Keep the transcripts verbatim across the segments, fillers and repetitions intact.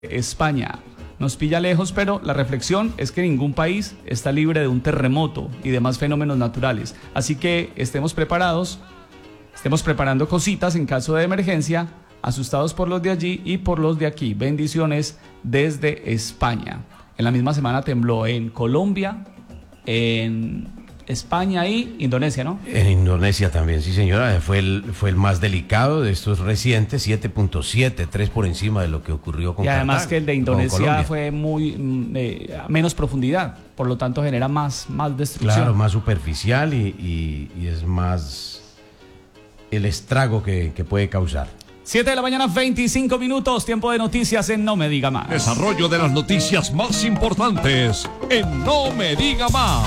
España. Nos pilla lejos, pero la reflexión es que ningún país está libre de un terremoto y demás fenómenos naturales. Así que estemos preparados, estemos preparando cositas en caso de emergencia, asustados por los de allí y por los de aquí. Bendiciones desde España. En la misma semana tembló en Colombia, en España y Indonesia, ¿no? En Indonesia también, sí señora, fue el, fue el más delicado de estos recientes, siete punto siete, tres por encima de lo que ocurrió con Y además Cartago, que el de Indonesia fue muy eh, a menos profundidad, por lo tanto genera más, más destrucción. Claro, más superficial y, y, y es más el estrago que, que puede causar. siete de la mañana, veinticinco minutos, tiempo de noticias en No Me Diga Más. Desarrollo de las noticias más importantes en No Me Diga Más.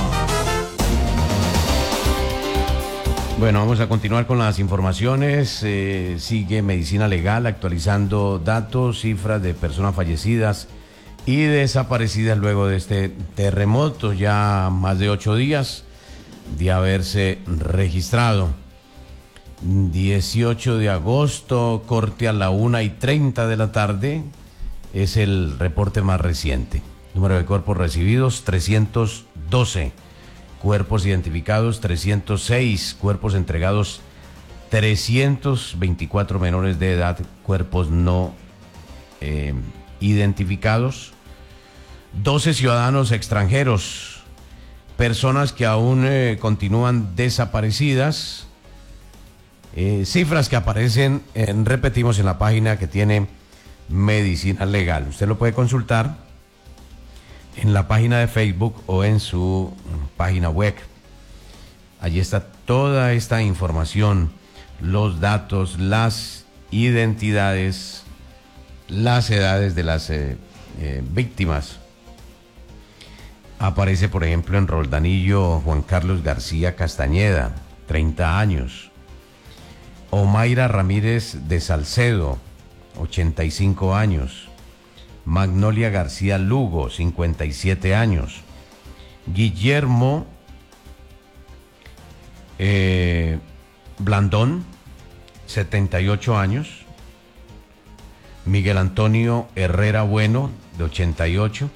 Bueno, vamos a continuar con las informaciones. Eh, sigue Medicina Legal actualizando datos, cifras de personas fallecidas y desaparecidas luego de este terremoto, ya más de ocho días de haberse registrado. dieciocho de agosto, corte a la una y treinta de la tarde, es el reporte más reciente. Número de cuerpos recibidos, trescientos doce. Cuerpos identificados, trescientos seis. Cuerpos entregados, trescientos veinticuatro menores de edad. Cuerpos no eh, identificados. doce ciudadanos extranjeros. Personas que aún eh, continúan desaparecidas. Eh, cifras que aparecen, en, repetimos, en la página que tiene Medicina Legal. Usted lo puede consultar en la página de Facebook o en su página web. Allí está toda esta información, los datos, las identidades, las edades de las eh, eh, víctimas. Aparece, por ejemplo, en Roldanillo, Juan Carlos García Castañeda, treinta años. Omaira Ramírez de Salcedo, ochenta y cinco años. Magnolia García Lugo, cincuenta y siete años. Guillermo eh, Blandón, setenta y ocho años. Miguel Antonio Herrera Bueno, de ochenta y ocho.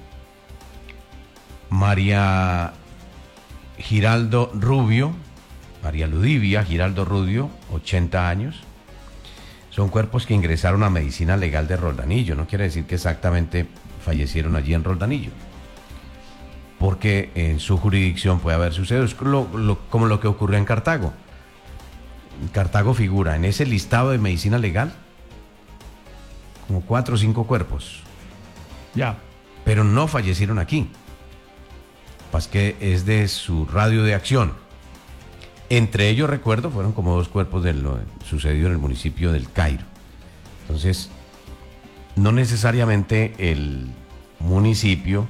María Giraldo Rubio, María Ludivia Giraldo Rubio, ochenta años. Son cuerpos que ingresaron a Medicina Legal de Roldanillo. No quiere decir que exactamente fallecieron allí en Roldanillo, porque en su jurisdicción puede haber sucedido. Es lo, lo, como lo que ocurrió en Cartago. Cartago figura en ese listado de Medicina Legal como cuatro o cinco cuerpos. Ya. Pero no fallecieron aquí. Pues que es de su radio de acción. Entre ellos, recuerdo, fueron como dos cuerpos de lo sucedido en el municipio del Cairo. Entonces, no necesariamente el municipio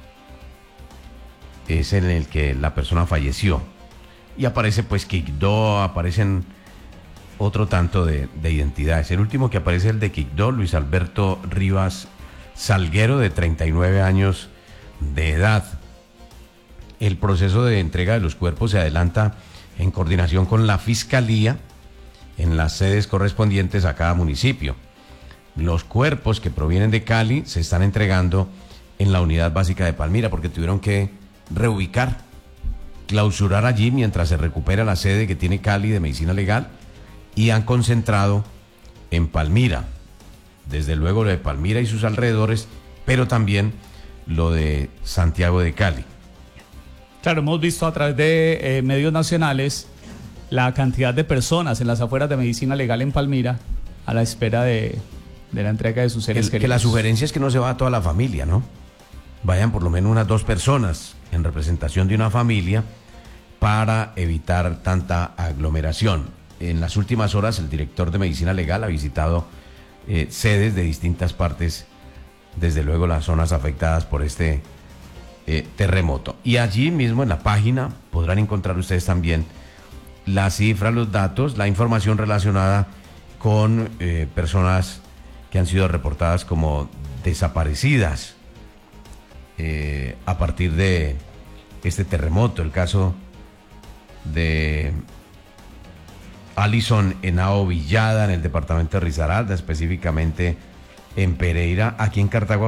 es en el que la persona falleció. Y aparece pues Quibdó, aparecen otro tanto de, de identidades. El último que aparece es el de Quibdó, Luis Alberto Rivas Salguero, de treinta y nueve años de edad. El proceso de entrega de los cuerpos se adelanta en coordinación con la Fiscalía en las sedes correspondientes a cada municipio. Los cuerpos que provienen de Cali se están entregando en la unidad básica de Palmira porque tuvieron que reubicar, clausurar allí mientras se recupera la sede que tiene Cali de Medicina Legal y han concentrado en Palmira. Desde luego lo de Palmira y sus alrededores, pero también lo de Santiago de Cali. Claro, hemos visto a través de eh, medios nacionales la cantidad de personas en las afueras de Medicina Legal en Palmira a la espera de, de la entrega de sus seres El, queridos. Que la sugerencia es que no se va a toda la familia, ¿no? Vayan por lo menos unas dos personas en representación de una familia para evitar tanta aglomeración. En las últimas horas el director de Medicina Legal ha visitado eh, sedes de distintas partes, desde luego las zonas afectadas por este Eh, terremoto. Y allí mismo en la página podrán encontrar ustedes también las cifras, los datos, la información relacionada con eh, personas que han sido reportadas como desaparecidas eh, a partir de este terremoto. El caso de Alison Henao Villada en el departamento de Risaralda, específicamente en Pereira, aquí en Cartago